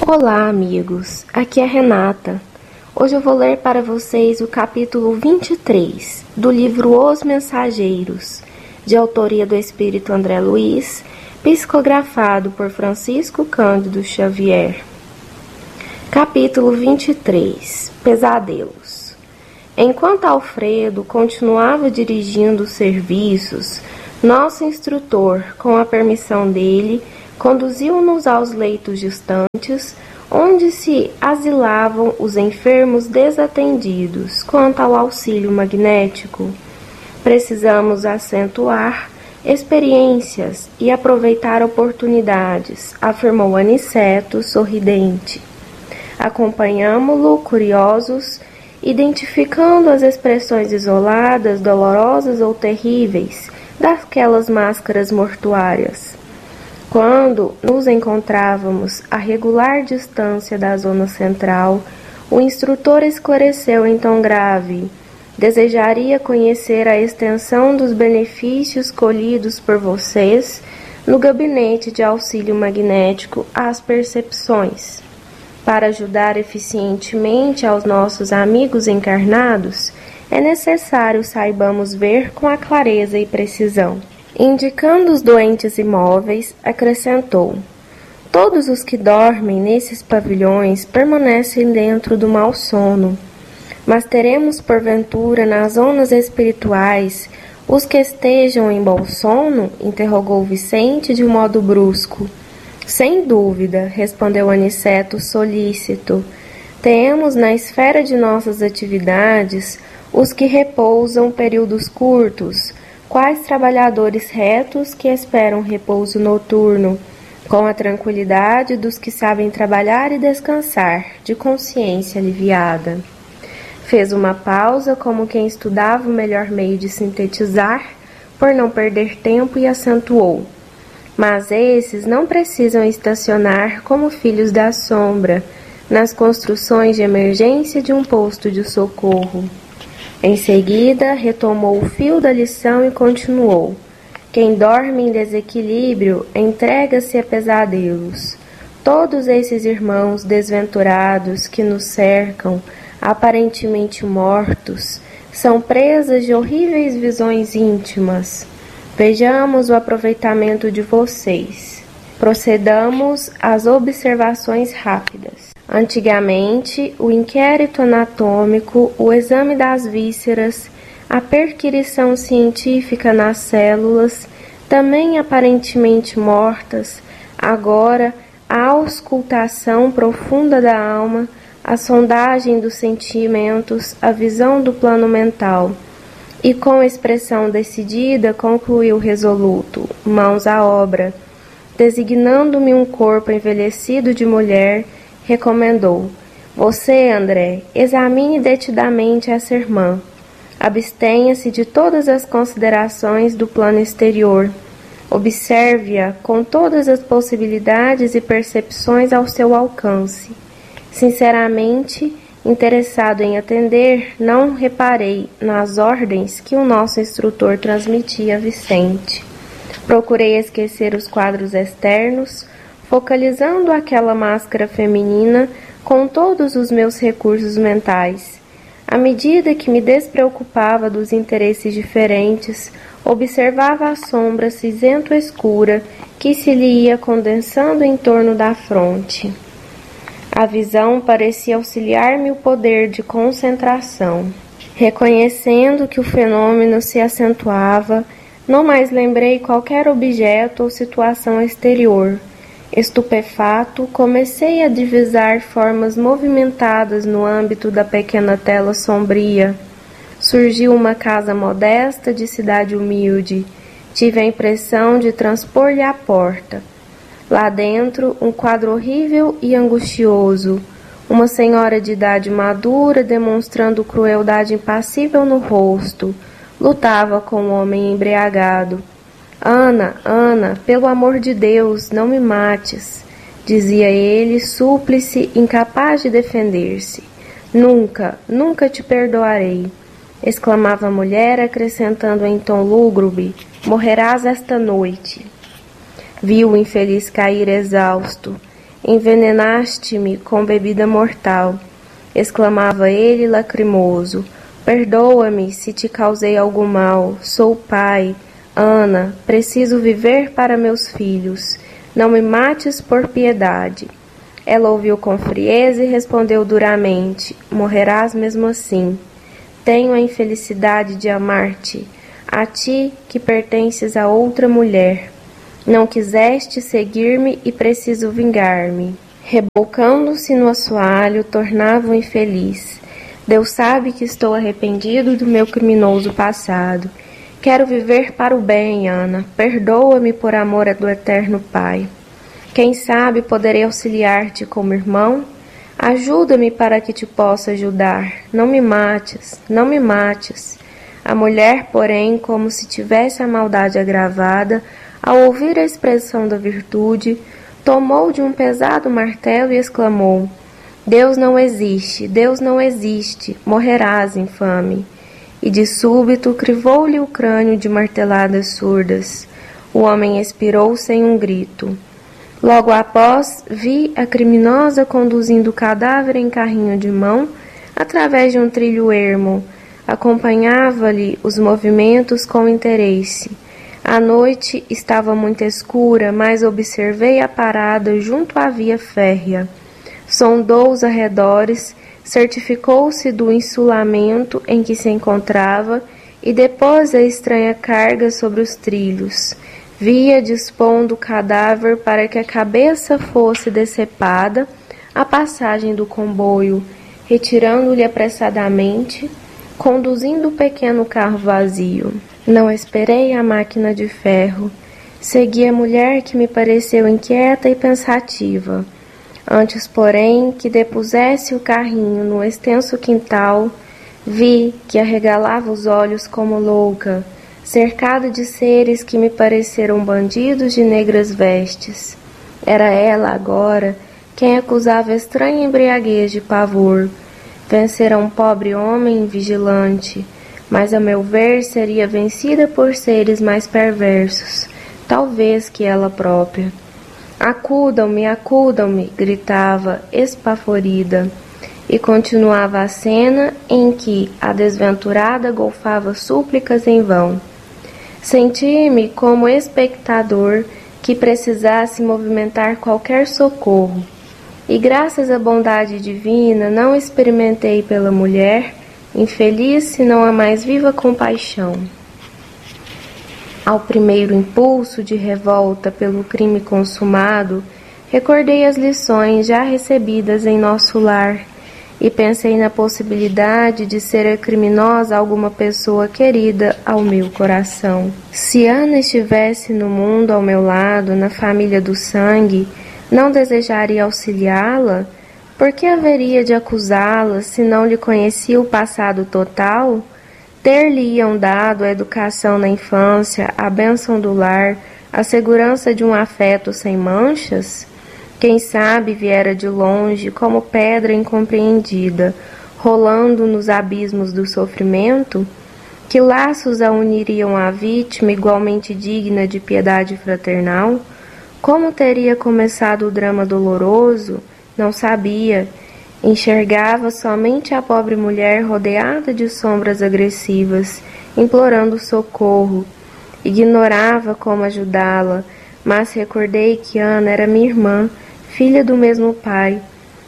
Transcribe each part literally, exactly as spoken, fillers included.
Olá, amigos. Aqui é Renata. Hoje eu vou ler para vocês o capítulo vinte e três do livro Os Mensageiros, de autoria do Espírito André Luiz, psicografado por Francisco Cândido Xavier. Capítulo vinte e três. Pesadelos. Enquanto Alfredo continuava dirigindo os serviços, nosso instrutor, com a permissão dele, conduziu-nos aos leitos distantes, onde se asilavam os enfermos desatendidos quanto ao auxílio magnético. Precisamos acentuar experiências e aproveitar oportunidades, afirmou Aniceto, sorridente. Acompanhamo-lo, curiosos, identificando as expressões isoladas, dolorosas ou terríveis daquelas máscaras mortuárias. Quando nos encontrávamos a regular distância da zona central, o instrutor esclareceu em tom grave: desejaria conhecer a extensão dos benefícios colhidos por vocês no gabinete de auxílio magnético às percepções. Para ajudar eficientemente aos nossos amigos encarnados, é necessário saibamos ver com a clareza e precisão. Indicando os doentes imóveis, acrescentou: todos os que dormem nesses pavilhões permanecem dentro do mau sono. Mas teremos, porventura, nas zonas espirituais, os que estejam em bom sono? Interrogou Vicente de modo brusco. Sem dúvida, respondeu Aniceto solícito. Temos na esfera de nossas atividades os que repousam períodos curtos, quais trabalhadores retos que esperam repouso noturno, com a tranquilidade dos que sabem trabalhar e descansar, de consciência aliviada. Fez uma pausa, como quem estudava o melhor meio de sintetizar, por não perder tempo, e acentuou: mas esses não precisam estacionar como filhos da sombra, nas construções de emergência de um posto de socorro. Em seguida, retomou o fio da lição e continuou: quem dorme em desequilíbrio entrega-se a pesadelos. Todos esses irmãos desventurados que nos cercam, aparentemente mortos, são presas de horríveis visões íntimas. Vejamos o aproveitamento de vocês. Procedamos às observações rápidas. Antigamente, o inquérito anatômico, o exame das vísceras, a perquisição científica nas células, também aparentemente mortas, agora a auscultação profunda da alma, a sondagem dos sentimentos, a visão do plano mental. E com expressão decidida, concluiu resoluto: mãos à obra. Designando-me um corpo envelhecido de mulher, recomendou: você, André, examine detidamente essa irmã. Abstenha-se de todas as considerações do plano exterior. Observe-a com todas as possibilidades e percepções ao seu alcance. Sinceramente, interessado em atender, não reparei nas ordens que o nosso instrutor transmitia a Vicente. Procurei esquecer os quadros externos, focalizando aquela máscara feminina com todos os meus recursos mentais. À medida que me despreocupava dos interesses diferentes, observava a sombra cinzento-escura que se lhe ia condensando em torno da fronte. A visão parecia auxiliar-me o poder de concentração. Reconhecendo que o fenômeno se acentuava, não mais lembrei qualquer objeto ou situação exterior. Estupefato, comecei a divisar formas movimentadas no âmbito da pequena tela sombria. Surgiu uma casa modesta de cidade humilde. Tive a impressão de transpor-lhe a porta. Lá dentro, um quadro horrível e angustioso. Uma senhora de idade madura, demonstrando crueldade impassível no rosto, lutava com um homem embriagado. Ana, Ana, pelo amor de Deus, não me mates, dizia ele, súplice, incapaz de defender-se. Nunca, nunca te perdoarei, exclamava a mulher, acrescentando em tom lúgubre: morrerás esta noite. Viu o infeliz cair exausto. Envenenaste-me com bebida mortal, exclamava ele lacrimoso. Perdoa-me se te causei algum mal. Sou pai. Ana, preciso viver para meus filhos. Não me mates por piedade. Ela ouviu com frieza e respondeu duramente: morrerás mesmo assim. Tenho a infelicidade de amar-te, a ti que pertences a outra mulher. Não quiseste seguir-me e preciso vingar-me. Rebocando-se no assoalho, tornava-o infeliz. Deus sabe que estou arrependido do meu criminoso passado. Quero viver para o bem, Ana. Perdoa-me por amor do eterno Pai. Quem sabe poderei auxiliar-te como irmão? Ajuda-me para que te possa ajudar. Não me mates, não me mates. A mulher, porém, como se tivesse a maldade agravada, ao ouvir a expressão da virtude, tomou de um pesado martelo e exclamou: Deus não existe, Deus não existe, morrerás, infame. E de súbito crivou-lhe o crânio de marteladas surdas. O homem expirou sem um grito. Logo após, vi a criminosa conduzindo o cadáver em carrinho de mão através de um trilho ermo. Acompanhava-lhe os movimentos com interesse. A noite estava muito escura, mas observei a parada junto à via férrea. Sondou os arredores, certificou-se do insulamento em que se encontrava e depôs a estranha carga sobre os trilhos. Via dispondo o cadáver para que a cabeça fosse decepada à passagem do comboio, retirando-lhe apressadamente, conduzindo o pequeno carro vazio. Não esperei a máquina de ferro. Segui a mulher que me pareceu inquieta e pensativa. Antes, porém, que depusesse o carrinho no extenso quintal, vi que arregalava os olhos como louca, cercada de seres que me pareceram bandidos de negras vestes. Era ela, agora, quem acusava estranha embriaguez de pavor. Vencera um pobre homem vigilante, mas a meu ver seria vencida por seres mais perversos, talvez que ela própria. Acudam-me, acudam-me, gritava, espaforida, e continuava a cena em que a desventurada golfava súplicas em vão. Senti-me como espectador que precisasse movimentar qualquer socorro, e graças à bondade divina não experimentei pela mulher, infeliz senão a mais viva compaixão. Ao primeiro impulso de revolta pelo crime consumado, recordei as lições já recebidas em nosso lar e pensei na possibilidade de ser a criminosa alguma pessoa querida ao meu coração. Se Ana estivesse no mundo ao meu lado, na família do sangue, não desejaria auxiliá-la? Por que haveria de acusá-la se não lhe conhecia o passado total? Ter-lhe-iam dado a educação na infância, a bênção do lar, a segurança de um afeto sem manchas? Quem sabe viera de longe como pedra incompreendida, rolando nos abismos do sofrimento? Que laços a uniriam à vítima igualmente digna de piedade fraternal? Como teria começado o drama doloroso? Não sabia. Enxergava somente a pobre mulher rodeada de sombras agressivas, implorando socorro. Ignorava como ajudá-la, mas recordei que Ana era minha irmã, filha do mesmo pai.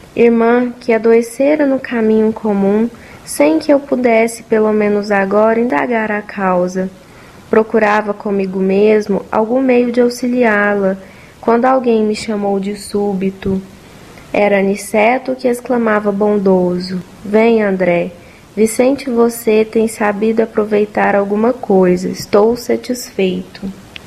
Irmã que adoecera no caminho comum, sem que eu pudesse, pelo menos agora, indagar a causa. Procurava comigo mesmo algum meio de auxiliá-la, quando alguém me chamou de súbito. Era Aniceto que exclamava bondoso: Vem, André, Vicente, você tem sabido aproveitar alguma coisa, estou satisfeito.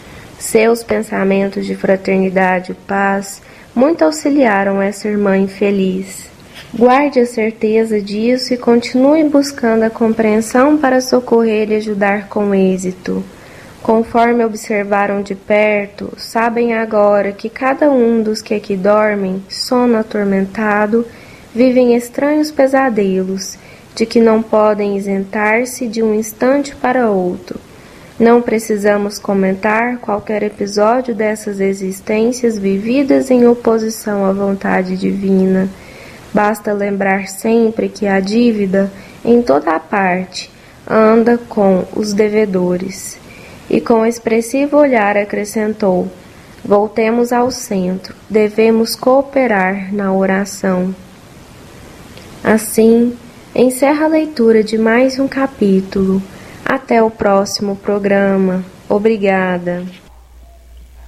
Seus pensamentos de fraternidade e paz muito auxiliaram essa irmã infeliz. Guarde a certeza disso e continue buscando a compreensão para socorrer e ajudar com êxito. Conforme observaram de perto, sabem agora que cada um dos que aqui dormem, sono atormentado, vivem estranhos pesadelos, de que não podem isentar-se de um instante para outro. Não precisamos comentar qualquer episódio dessas existências vividas em oposição à vontade divina. Basta lembrar sempre que a dívida, em toda a parte, anda com os devedores. E com expressivo olhar acrescentou: voltemos ao centro, devemos cooperar na oração. Assim, encerra a leitura de mais um capítulo. Até o próximo programa. Obrigada.